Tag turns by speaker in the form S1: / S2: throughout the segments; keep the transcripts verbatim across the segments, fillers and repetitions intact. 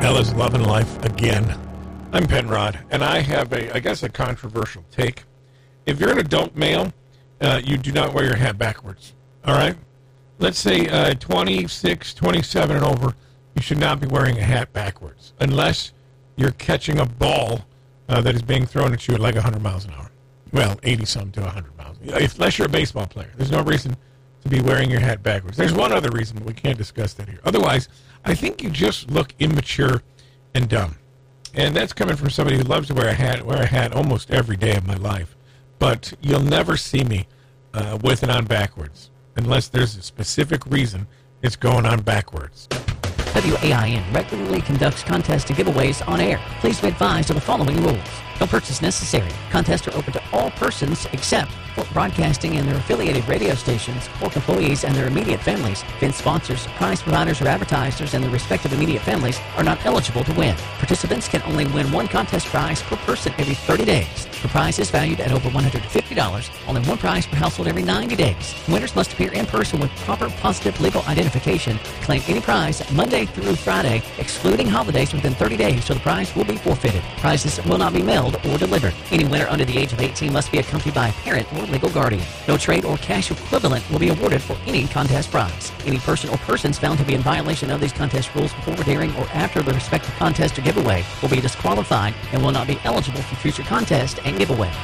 S1: Ella's loving life again. I'm Penrod, and I have a, I guess, a controversial take. If you're an adult male, uh, you do not wear your hat backwards. All right? Let's say uh, twenty-six, twenty-seven and over, you should not be wearing a hat backwards unless you're catching a ball uh, that is being thrown at you at like one hundred miles an hour. Well, eighty-some to one hundred miles. If, unless you're a baseball player. There's no reason to be wearing your hat backwards. There's one other reason, but we can't discuss that here. Otherwise, I think you just look immature and dumb. And that's coming from somebody who loves to wear a hat, wear a hat almost every day of my life. But you'll never see me uh, with it on backwards unless there's a specific reason it's going on backwards.
S2: W A I N regularly conducts contests and giveaways on air. Please be advised of the following rules. No purchase necessary. Contests are open to all persons except for broadcasting and their affiliated radio stations, work employees and their immediate families. Event sponsors, prize providers, or advertisers and their respective immediate families are not eligible to win. Participants can only win one contest prize per person every thirty days. The prize is valued at over one hundred fifty dollars. Only one prize per household every ninety days. Winners must appear in person with proper positive legal identification. Claim any prize Monday through Friday, excluding holidays within thirty days, so the prize will be forfeited. Prizes will not be mailed or delivered. Any winner under the age of eighteen must be accompanied by a parent or legal guardian. No trade or cash equivalent will be awarded for any contest prize. Any person or persons found to be in violation of these contest rules before, during, or after the respective contest or giveaway will be disqualified and will not be eligible for future contests and giveaways.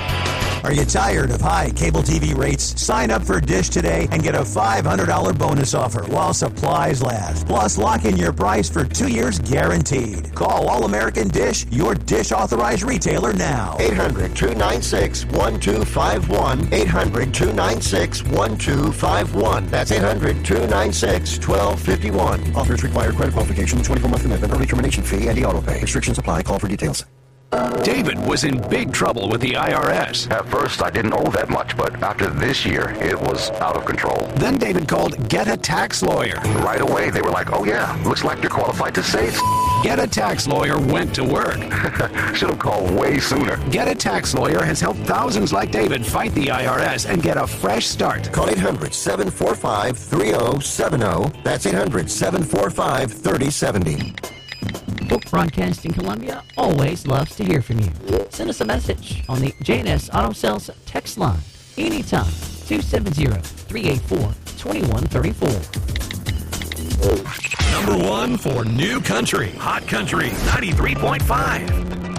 S3: Are you tired of high cable T V rates? Sign up for Dish today and get a five hundred dollars bonus offer while supplies last. Plus, lock in your price for two years guaranteed. Call All American Dish, your Dish authorized retailer now.
S4: eight hundred, two nine six, one two five one. eight hundred, two nine six, one two five one. That's eight hundred, two nine six, one two five one. Offers require credit qualification, twenty-four month commitment, early termination fee, and auto pay. Restrictions apply. Call for details.
S5: David was in big trouble with the I R S.
S6: At first, I didn't owe that much, but after this year, it was out of control.
S5: Then David called Get a Tax Lawyer.
S6: Right away, they were like, oh yeah, looks like you're qualified to save.
S5: Get a Tax Lawyer went to work.
S6: Should have called way sooner.
S5: Get a Tax Lawyer has helped thousands like David fight the I R S and get a fresh start.
S4: Call eight hundred, seven four five, three oh seven oh. That's eight hundred, seven four five, three oh seven oh.
S2: Book Broadcasting Columbia always loves to hear from you. Send us a message on the J and S Auto Sales text line anytime, two seven zero, three eight four, two one three four.
S7: Number one for New Country, Hot Country ninety-three point five.